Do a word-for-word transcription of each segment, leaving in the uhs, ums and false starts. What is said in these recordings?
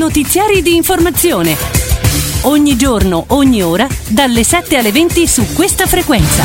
notiziari di informazione. Ogni giorno, ogni ora, dalle sette alle venti su questa frequenza.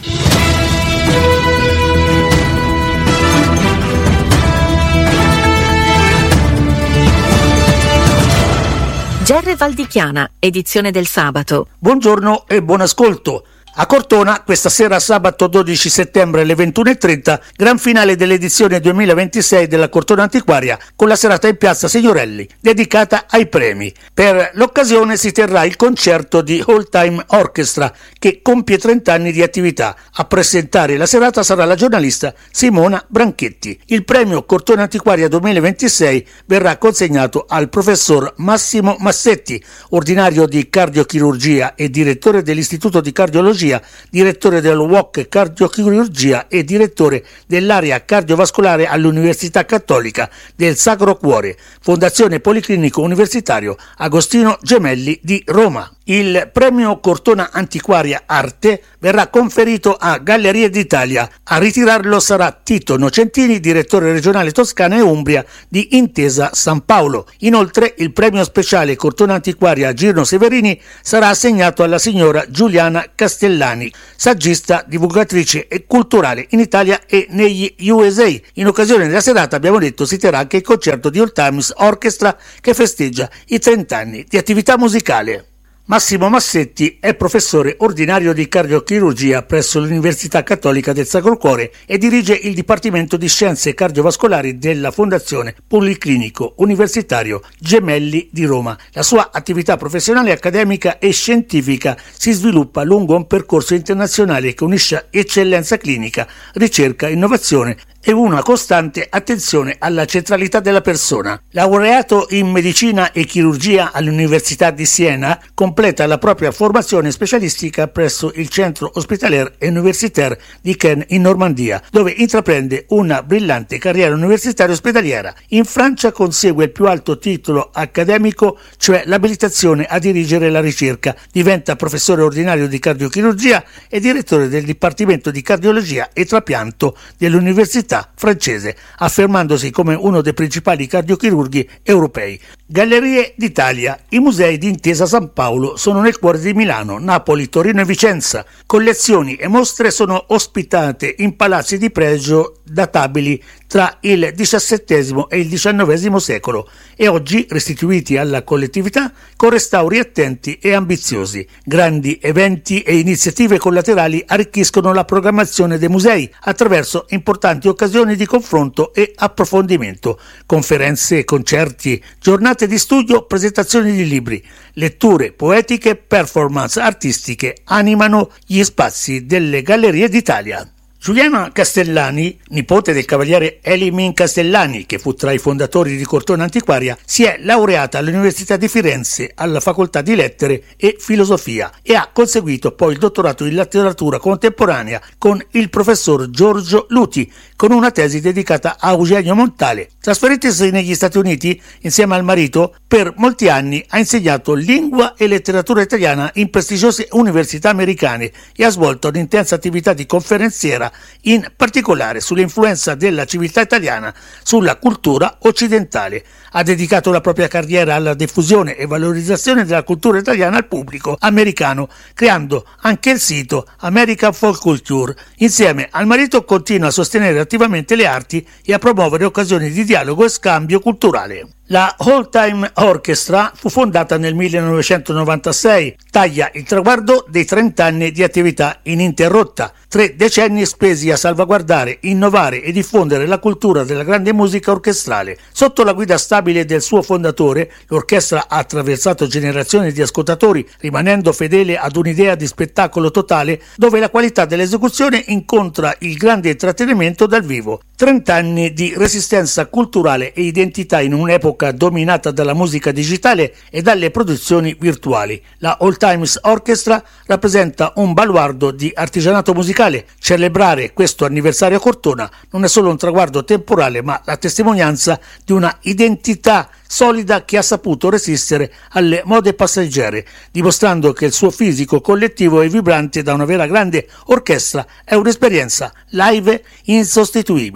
G R Valdichiana, edizione del sabato. Buongiorno e buon ascolto. A Cortona, questa sera sabato dodici settembre alle ventuno e trenta, gran finale dell'edizione duemilaventisei della Cortona Antiquaria, con la serata in piazza Signorelli, dedicata ai premi. Per l'occasione si terrà il concerto di Old Time Orchestra, che compie trenta anni di attività. A presentare la serata sarà la giornalista Simona Branchetti. Il premio Cortona Antiquaria duemilaventisei verrà consegnato al professor Massimo Massetti, ordinario di cardiochirurgia e direttore dell'Istituto di Cardiologia, direttore del W O C Cardiochirurgia e direttore dell'area cardiovascolare all'Università Cattolica del Sacro Cuore, Fondazione Policlinico Universitario Agostino Gemelli di Roma. Il premio Cortona Antiquaria Arte verrà conferito a Gallerie d'Italia. A ritirarlo sarà Tito Nocentini, direttore regionale Toscana e Umbria di Intesa San Paolo. Inoltre il premio speciale Cortona Antiquaria Girno Severini sarà assegnato alla signora Giuliana Castellani, saggista, divulgatrice e culturale in Italia e negli U S A. In occasione della serata, abbiamo detto, si terrà anche il concerto di Old Times Orchestra che festeggia i trenta anni di attività musicale. Massimo Massetti è professore ordinario di cardiochirurgia presso l'Università Cattolica del Sacro Cuore e dirige il Dipartimento di Scienze Cardiovascolari della Fondazione Policlinico Universitario Gemelli di Roma. La sua attività professionale, accademica e scientifica si sviluppa lungo un percorso internazionale che unisce eccellenza clinica, ricerca, innovazione e una costante attenzione alla centralità della persona. Laureato in medicina e chirurgia all'Università di Siena, completa la propria formazione specialistica presso il Centro Hospitalier et Universitaire di Caen in Normandia, dove intraprende una brillante carriera universitaria ospedaliera. In Francia consegue il più alto titolo accademico, cioè l'abilitazione a dirigere la ricerca. Diventa professore ordinario di cardiochirurgia e direttore del Dipartimento di Cardiologia e Trapianto dell'Università francese, affermandosi come uno dei principali cardiochirurghi europei. Gallerie d'Italia. I musei di Intesa San Paolo sono nel cuore di Milano, Napoli, Torino e Vicenza. Collezioni e mostre sono ospitate in palazzi di pregio databili tra il diciassettesimo e il diciannovesimo secolo e oggi restituiti alla collettività con restauri attenti e ambiziosi. Grandi eventi e iniziative collaterali arricchiscono la programmazione dei musei attraverso importanti occasioni di confronto e approfondimento, conferenze, concerti, giornate di studio, presentazioni di libri, letture poetiche, performance artistiche animano gli spazi delle Gallerie d'Italia. Giuliana Castellani, nipote del cavaliere Elimin Castellani, che fu tra i fondatori di Cortona Antiquaria, si è laureata all'Università di Firenze alla Facoltà di Lettere e Filosofia e ha conseguito poi il dottorato in letteratura contemporanea con il professor Giorgio Luti, con una tesi dedicata a Eugenio Montale. Trasferitasi negli Stati Uniti insieme al marito, per molti anni ha insegnato lingua e letteratura italiana in prestigiose università americane e ha svolto un'intensa attività di conferenziera, in particolare sull'influenza della civiltà italiana sulla cultura occidentale. Ha dedicato la propria carriera alla diffusione e valorizzazione della cultura italiana al pubblico americano, creando anche il sito American Folk Culture. Insieme al marito continua a sostenere attivamente le arti e a promuovere occasioni di dialogo e scambio culturale. La Old Time Orchestra fu fondata nel millenovecentonovantasei, taglia il traguardo dei trenta anni di attività ininterrotta, tre decenni spesi a salvaguardare, innovare e diffondere la cultura della grande musica orchestrale. Sotto la guida stabile del suo fondatore, l'orchestra ha attraversato generazioni di ascoltatori, rimanendo fedele ad un'idea di spettacolo totale dove la qualità dell'esecuzione incontra il grande intrattenimento dal vivo. trenta anni di resistenza culturale e identità in un'epoca dominata dalla musica digitale e dalle produzioni virtuali. La Old Times Orchestra rappresenta un baluardo di artigianato musicale. Celebrare questo anniversario a Cortona non è solo un traguardo temporale, ma la testimonianza di una identità solida che ha saputo resistere alle mode passeggere, dimostrando che il suo fisico collettivo è vibrante da una vera grande orchestra. È un'esperienza live insostituibile.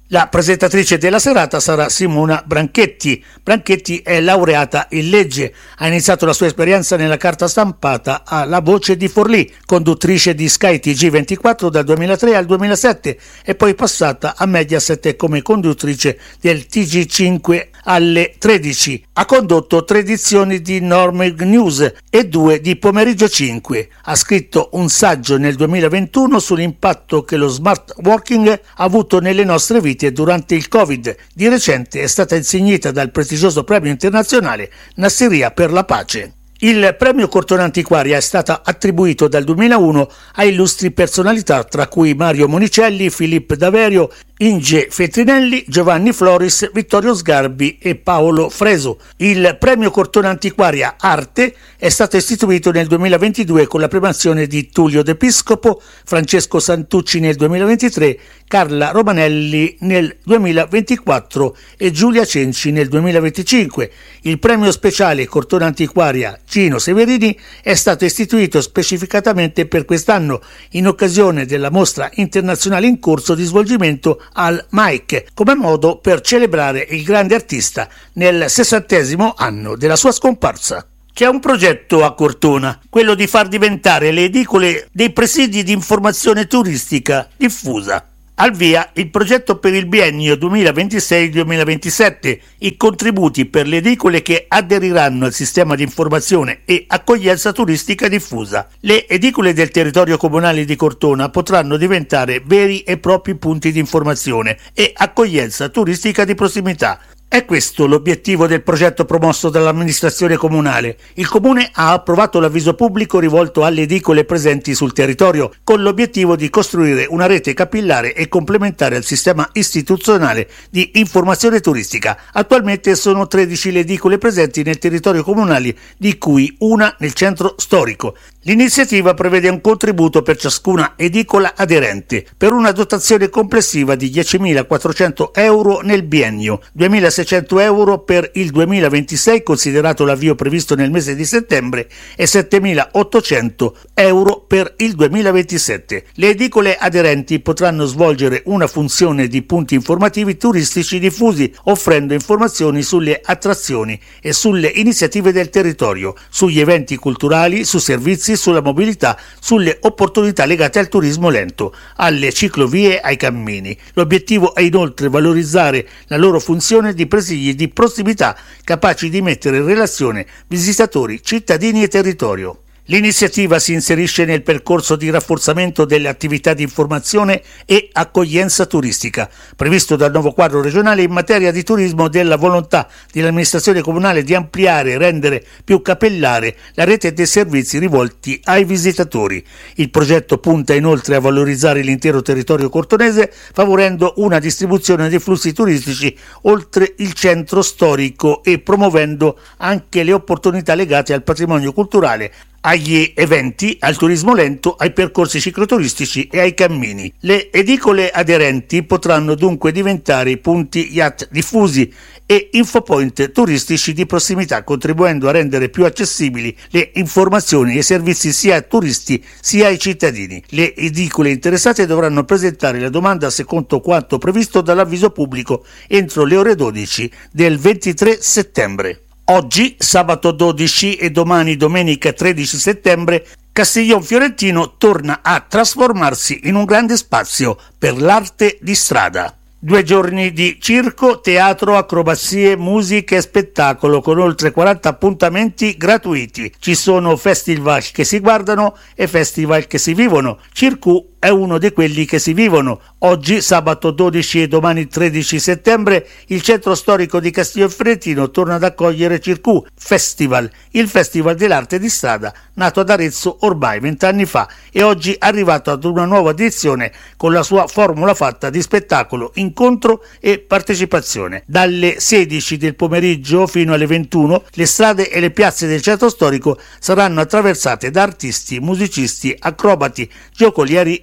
La presentatrice della serata sarà Simona Branchetti. Branchetti è laureata in legge, ha iniziato la sua esperienza nella carta stampata a La Voce di Forlì, conduttrice di Sky T G ventiquattro dal duemilatré al duemilasette e poi passata a Mediaset come conduttrice del T G cinque alle tredici. Ha condotto tre edizioni di Normeg News e due di Pomeriggio cinque. Ha scritto un saggio nel duemilaventuno sull'impatto che lo smart working ha avuto nelle nostre vite durante il Covid. Di recente è stata insignita dal prestigioso premio internazionale Nassiriya per la pace. Il premio Cortona Antiquaria è stato attribuito dal duemilauno a illustri personalità tra cui Mario Monicelli, Filippo Daverio, Inge Fetrinelli, Giovanni Floris, Vittorio Sgarbi e Paolo Fresu. Il premio Cortona Antiquaria Arte è stato istituito nel duemilaventidue con la premiazione di Tullio De Piscopo, Francesco Santucci nel duemilaventitré, Carla Romanelli nel duemilaventiquattro e Giulia Cenci nel duemilaventicinque. Il premio speciale Cortona Antiquaria Gino Severini è stato istituito specificatamente per quest'anno in occasione della mostra internazionale in corso di svolgimento al M A I C, come modo per celebrare il grande artista nel sessantesimo anno della sua scomparsa. C'è un progetto a Cortona, quello di far diventare le edicole dei presidi di informazione turistica diffusa. Al via il progetto per il biennio duemilaventisei duemilaventisette, i contributi per le edicole che aderiranno al sistema di informazione e accoglienza turistica diffusa. Le edicole del territorio comunale di Cortona potranno diventare veri e propri punti di informazione e accoglienza turistica di prossimità. È questo l'obiettivo del progetto promosso dall'amministrazione comunale. Il comune ha approvato l'avviso pubblico rivolto alle edicole presenti sul territorio con l'obiettivo di costruire una rete capillare e complementare al sistema istituzionale di informazione turistica. Attualmente sono tredici le edicole presenti nel territorio comunale, di cui una nel centro storico. L'iniziativa prevede un contributo per ciascuna edicola aderente per una dotazione complessiva di diecimilaquattrocento euro nel biennio, duemilaseicento euro per il duemilaventisei considerato l'avvio previsto nel mese di settembre e settemilaottocento euro per il duemilaventisette. Le edicole aderenti potranno svolgere una funzione di punti informativi turistici diffusi, offrendo informazioni sulle attrazioni e sulle iniziative del territorio, sugli eventi culturali, su servizi, sulla mobilità, sulle opportunità legate al turismo lento, alle ciclovie, ai cammini. L'obiettivo è inoltre valorizzare la loro funzione di presidi di prossimità capaci di mettere in relazione visitatori, cittadini e territorio. L'iniziativa si inserisce nel percorso di rafforzamento delle attività di informazione e accoglienza turistica, previsto dal nuovo quadro regionale in materia di turismo, della volontà dell'amministrazione comunale di ampliare e rendere più capillare la rete dei servizi rivolti ai visitatori. Il progetto punta inoltre a valorizzare l'intero territorio cortonese, favorendo una distribuzione dei flussi turistici oltre il centro storico e promuovendo anche le opportunità legate al patrimonio culturale, agli eventi, al turismo lento, ai percorsi cicloturistici e ai cammini. Le edicole aderenti potranno dunque diventare punti yacht diffusi e infopoint turistici di prossimità, contribuendo a rendere più accessibili le informazioni e i servizi sia ai turisti sia ai cittadini. Le edicole interessate dovranno presentare la domanda secondo quanto previsto dall'avviso pubblico entro le ore dodici del ventitré settembre. Oggi, sabato dodici e domani domenica tredici settembre, Castiglion Fiorentino torna a trasformarsi in un grande spazio per l'arte di strada. Due giorni di circo, teatro, acrobazie, musica e spettacolo con oltre quaranta appuntamenti gratuiti. Ci sono festival che si guardano e festival che si vivono. Circu è uno di quelli che si vivono. Oggi, sabato dodici e domani tredici settembre, il centro storico di Castiglion Fiorentino torna ad accogliere Circu Festival, il festival dell'arte di strada, nato ad Arezzo ormai vent'anni fa e oggi arrivato ad una nuova edizione con la sua formula fatta di spettacolo, incontro e partecipazione. Dalle sedici del pomeriggio fino alle ventuno le strade e le piazze del centro storico saranno attraversate da artisti, musicisti, acrobati, giocolieri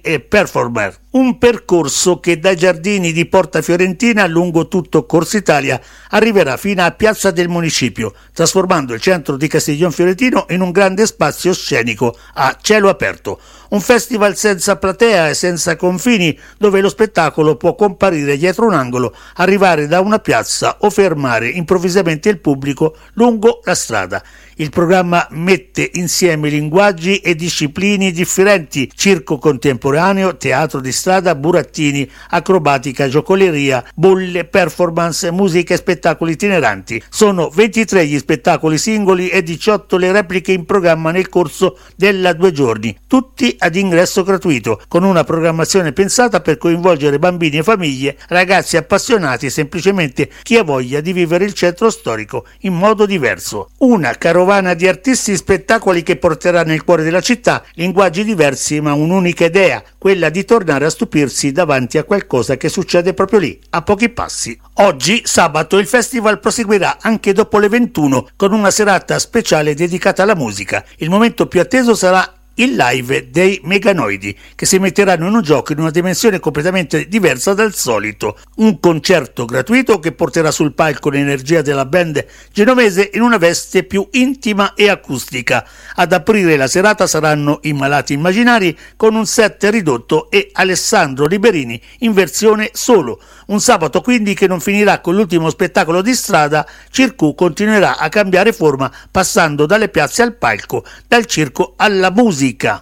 e performer. Un percorso che dai giardini di Porta Fiorentina lungo tutto Corso Italia arriverà fino a Piazza del Municipio, trasformando il centro di Castiglion Fiorentino in un grande spazio scenico a cielo aperto. Un festival senza platea e senza confini, dove lo spettacolo può comparire dietro un angolo, arrivare da una piazza o fermare improvvisamente il pubblico lungo la strada. Il programma mette insieme linguaggi e discipline differenti: circo contemporaneo, teatro di strada, burattini, acrobatica, giocoleria, bolle, performance, musica e spettacoli itineranti. Sono ventitré gli spettacoli singoli e diciotto le repliche in programma nel corso della due giorni, tutti ad ingresso gratuito, con una programmazione pensata per coinvolgere bambini e famiglie, ragazzi appassionati e semplicemente chi ha voglia di vivere il centro storico in modo diverso. Una carovana di artisti e spettacoli che porterà nel cuore della città linguaggi diversi ma un'unica idea, quella di tornare a stupirsi davanti a qualcosa che succede proprio lì, a pochi passi. Oggi, sabato, il festival proseguirà anche dopo le ventuno con una serata speciale dedicata alla musica. Il momento più atteso sarà il live dei Meganoidi, che si metteranno in un gioco in una dimensione completamente diversa dal solito. Un concerto gratuito che porterà sul palco l'energia della band genovese in una veste più intima e acustica. Ad aprire la serata saranno i Malati Immaginari con un set ridotto e Alessandro Liberini in versione solo. Un sabato quindi che non finirà con l'ultimo spettacolo di strada. Circu continuerà a cambiare forma passando dalle piazze al palco, dal circo alla musica.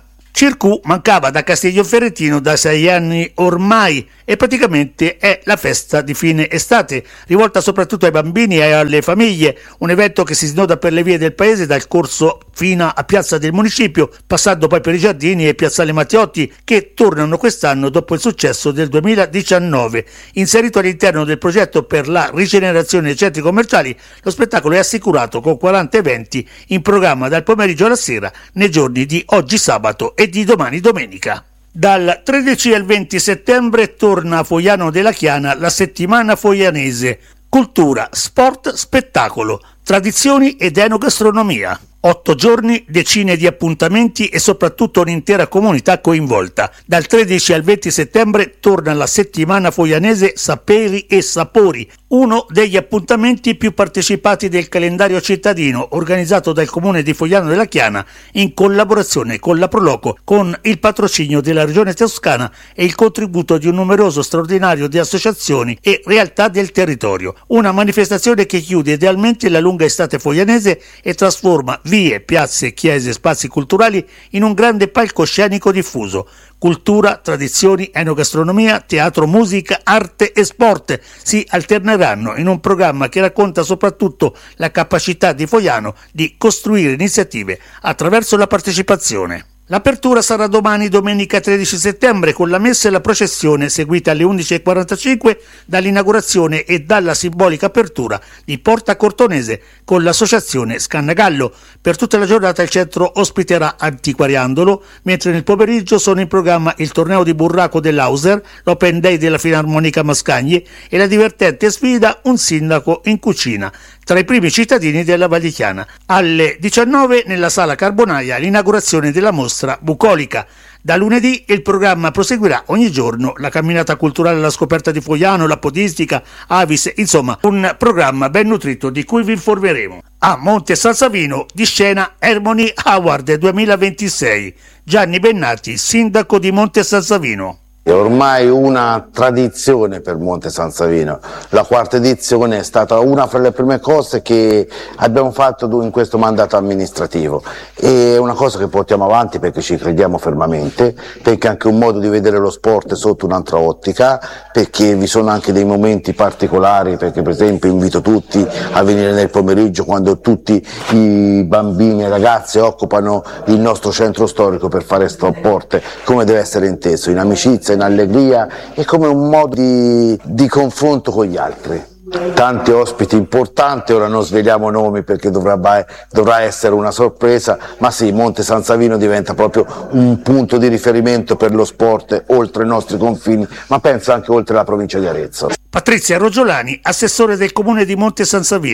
Circu mancava da Castiglion Fiorentino da sei anni ormai e praticamente è la festa di fine estate, rivolta soprattutto ai bambini e alle famiglie, un evento che si snoda per le vie del paese dal corso fino a Piazza del Municipio, passando poi per i giardini e Piazzale Matteotti, che tornano quest'anno dopo il successo del duemiladiciannove. Inserito all'interno del progetto per la rigenerazione dei centri commerciali, lo spettacolo è assicurato con quaranta eventi in programma dal pomeriggio alla sera nei giorni di oggi sabato e di domani domenica. Dal tredici al venti settembre torna a Fogliano della Chiana la settimana foglianese. Cultura, sport, spettacolo, tradizioni ed enogastronomia. Otto giorni, decine di appuntamenti e soprattutto un'intera comunità coinvolta. Dal tredici al venti settembre torna la settimana foglianese Saperi e Sapori, uno degli appuntamenti più partecipati del calendario cittadino, organizzato dal comune di Fogliano della Chiana in collaborazione con la Proloco, con il patrocinio della regione toscana e il contributo di un numeroso straordinario di associazioni e realtà del territorio. Una manifestazione che chiude idealmente la lunga estate foglianese e trasforma vie, piazze, chiese, spazi culturali in un grande palcoscenico diffuso. Cultura, tradizioni, enogastronomia, teatro, musica, arte e sport si alterneranno in un programma che racconta soprattutto la capacità di Fogliano di costruire iniziative attraverso la partecipazione. L'apertura sarà domani, domenica tredici settembre, con la messa e la processione seguita alle undici e quarantacinque dall'inaugurazione e dalla simbolica apertura di Porta Cortonese con l'associazione Scannagallo. Per tutta la giornata il centro ospiterà Antiquariandolo, mentre nel pomeriggio sono in programma il torneo di burraco dell'Auser, l'Open Day della Filarmonica Mascagni e la divertente sfida Un sindaco in cucina tra i primi cittadini della Val di Chiana. Alle diciannove nella Sala Carbonaia l'inaugurazione della mostra bucolica. Da lunedì il programma proseguirà ogni giorno, la camminata culturale alla scoperta di Fogliano, la podistica, Avis, insomma un programma ben nutrito di cui vi informeremo. A Monte San Savino di scena Harmony Award duemilaventisei. Gianni Bennati, sindaco di Monte San Savino. È ormai una tradizione per Monte San Savino. La quarta edizione è stata una fra le prime cose che abbiamo fatto in questo mandato amministrativo. È una cosa che portiamo avanti perché ci crediamo fermamente, perché è anche un modo di vedere lo sport sotto un'altra ottica, perché vi sono anche dei momenti particolari, perché per esempio invito tutti a venire nel pomeriggio quando tutti i bambini e ragazzi occupano il nostro centro storico per fare sport come deve essere inteso, in amicizia, in allegria e come un modo di, di confronto con gli altri. Tanti ospiti importanti, ora non sveliamo nomi perché dovrà, dovrà essere una sorpresa, ma sì, Monte San Savino diventa proprio un punto di riferimento per lo sport oltre i nostri confini, ma penso anche oltre la provincia di Arezzo. Patrizia Rogiolani, assessore del comune di Monte San Savino.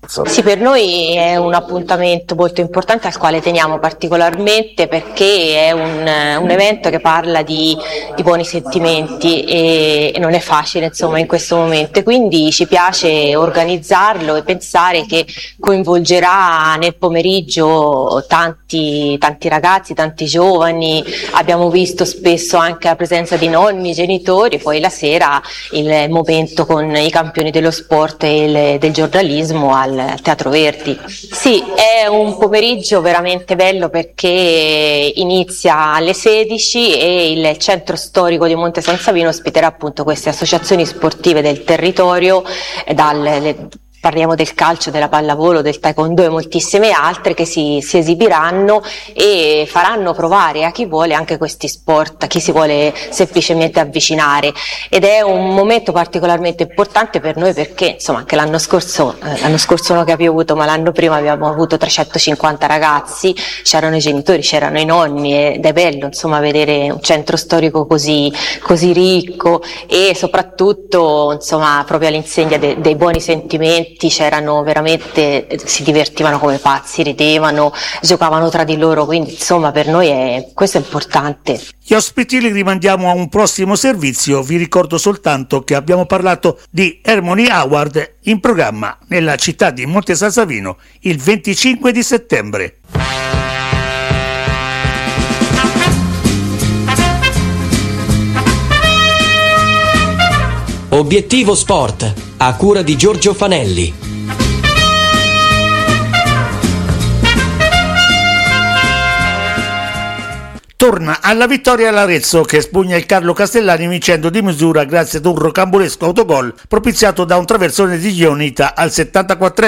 terzo. Sì, per noi è un appuntamento molto importante al quale teniamo particolarmente, perché è un, un evento che parla di, di buoni sentimenti e, e non è facile insomma in questo momento, e quindi ci piace organizzarlo e pensare che coinvolgerà nel pomeriggio tanti, tanti ragazzi, tanti giovani. Abbiamo visto spesso anche la presenza di nonni, genitori, poi la sera il momento con i campioni dello sport e il, del giornalismo al Teatro Verdi. Sì, è un pomeriggio veramente bello perché inizia alle sedici e il centro storico di Monte San Savino ospiterà appunto queste associazioni sportive del territorio, dal parliamo del calcio, della pallavolo, del taekwondo e moltissime altre che si, si esibiranno e faranno provare a chi vuole anche questi sport, a chi si vuole semplicemente avvicinare, ed è un momento particolarmente importante per noi perché insomma anche l'anno scorso, eh, l'anno scorso non che ha piovuto, ma l'anno prima abbiamo avuto trecentocinquanta ragazzi, c'erano i genitori, c'erano i nonni, ed è bello insomma vedere un centro storico così, così ricco e soprattutto insomma proprio all'insegna de, dei buoni sentimenti. C'erano veramente, si divertivano come pazzi, ridevano, giocavano tra di loro, quindi insomma per noi è, questo è importante. Gli ospiti li rimandiamo a un prossimo servizio. Vi ricordo soltanto che abbiamo parlato di Harmony Award in programma nella città di Monte San Savino il venticinque di settembre. Obiettivo Sport, a cura di Giorgio Fanelli. Torna alla vittoria l'Arezzo, che spugna il Carlo Castellani vincendo di misura grazie ad un rocambolesco autogol propiziato da un traversone di Ionita al settantaquattresimo.